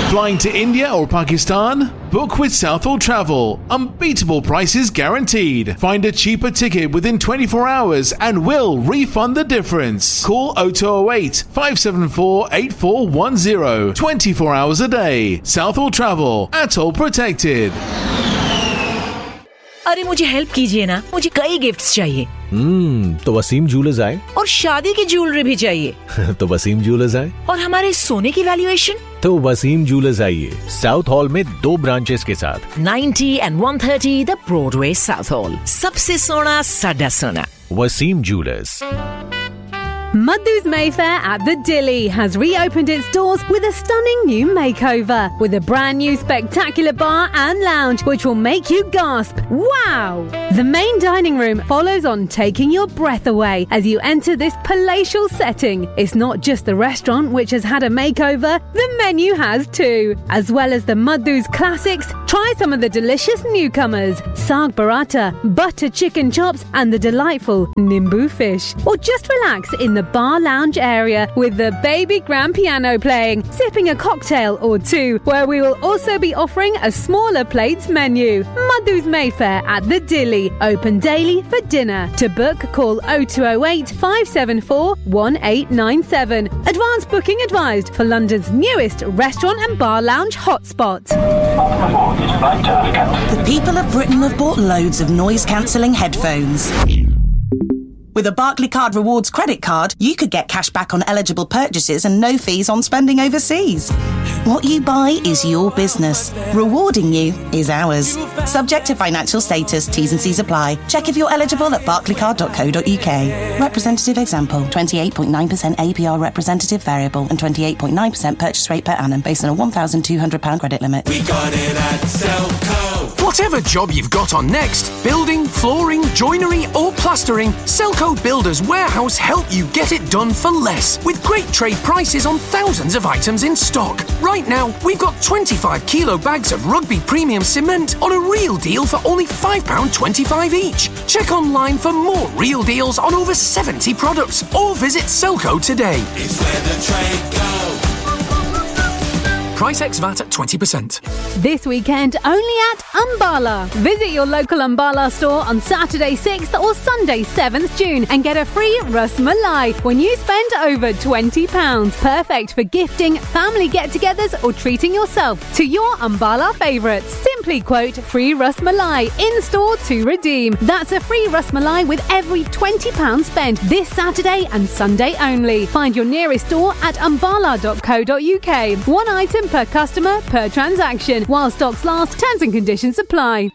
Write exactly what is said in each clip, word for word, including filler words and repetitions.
Flying to India or Pakistan? Book with Southall Travel. Unbeatable prices guaranteed. Find a cheaper ticket within twenty-four hours and we'll refund the difference. Call oh two oh eight, five seven four, eight four one oh. twenty-four hours a day. Southall Travel. Atoll protected. अरे मुझे help कीजिए ना, मुझे कई gifts चाहिए। हम्म तो Wasim jewellers आए। और शादी की ज्वेलरी भी चाहिए। तो वसीम ज्वेलर्स आए। और हमारे सोने की वैल्यूएशन? तो वसीम ज्वेलर्स आइए, साउथ हॉल में दो ब्रांचेस के साथ ninety and one thirty the Broadway south hall. सबसे सोना साडा सोना। Wasim jewellers. Madhu's Mayfair at the Dilly has reopened its doors with a stunning new makeover with a brand new spectacular bar and lounge which will make you gasp, wow! The main dining room follows on, taking your breath away as you enter this palatial setting. It's not just the restaurant which has had a makeover, the menu has too. As well as the Madhu's classics, try some of the delicious newcomers, saag paratha, butter chicken chops and the delightful nimbu fish. Or just relax in the bar lounge area with the baby grand piano playing, sipping a cocktail or two, where we will also be offering a smaller plates menu. Madhu's Mayfair at the Dilly, open daily for dinner. To book, call oh two oh eight, five seven four, one eight nine seven. Advance booking advised for London's newest restaurant and bar lounge hotspot. The people of Britain have bought loads of noise-cancelling headphones. With a Barclaycard Rewards credit card, you could get cash back on eligible purchases and no fees on spending overseas. What you buy is your business. Rewarding you is ours. Subject to financial status, T's and C's apply. Check if you're eligible at barclaycard dot co dot uk. Representative example, twenty-eight point nine percent A P R representative variable and twenty-eight point nine percent purchase rate per annum based on a one thousand two hundred pounds credit limit. We got it at Selco. Whatever job you've got on next, building, flooring, joinery or plastering, Selco Builders Warehouse help you get it done for less with great trade prices on thousands of items in stock. Right now, we've got twenty-five kilo bags of Rugby Premium Cement on a real deal for only five pounds twenty-five each. Check online for more real deals on over seventy products or visit Selco today. It's where the trade goes. Price ex V A T at twenty percent. This weekend only at Umbala. Visit your local Umbala store on Saturday sixth or Sunday seventh June and get a free Ras Malai when you spend over twenty pounds. Perfect for gifting, family get-togethers or treating yourself to your Umbala favourites. Simply quote free Ras Malai in-store to redeem. That's a free Ras Malai with every twenty pounds spent this Saturday and Sunday only. Find your nearest store at umbala dot co dot uk. One item per customer per transaction. While stocks last, terms and conditions apply.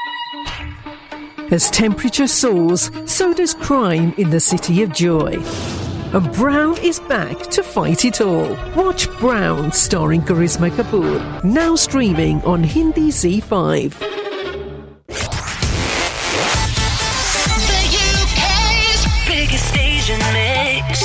As temperature soars, so does crime in the City of Joy. And Brown is back to fight it all. Watch Brown, starring Karisma Kapoor, now streaming on Hindi Z five. The U K's biggest station mix.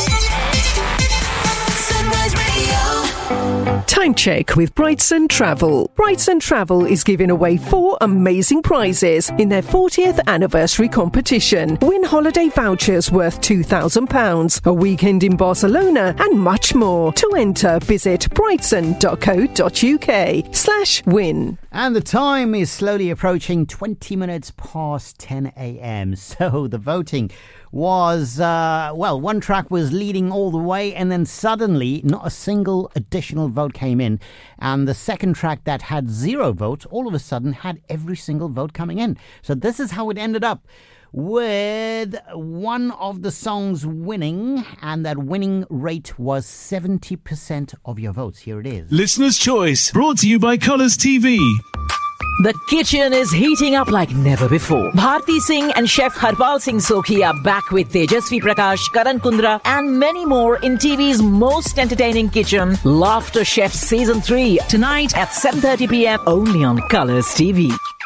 Sunrise Radio. Time check with Brightson Travel. Brightson Travel is giving away four amazing prizes in their fortieth anniversary competition. Win holiday vouchers worth two thousand pounds, a weekend in Barcelona and much more. To enter, visit brightson dot co dot uk slash win. And the time is slowly approaching twenty minutes past ten a.m. So the voting was, uh, well, one track was leading all the way and then suddenly not a single additional vote came in. And the second track that had zero votes all of a sudden had every single vote coming in. So this is how it ended up, with one of the songs winning, and that winning rate was seventy percent of your votes. Here it is. Listener's Choice, brought to you by Colours T V. The kitchen is heating up like never before. Bharti Singh and Chef Harpal Singh Sokhi are back with Tejasvi Prakash, Karan Kundra and many more in T V's most entertaining kitchen, Laughter Chef Season three, tonight at seven thirty p.m. only on Colours T V.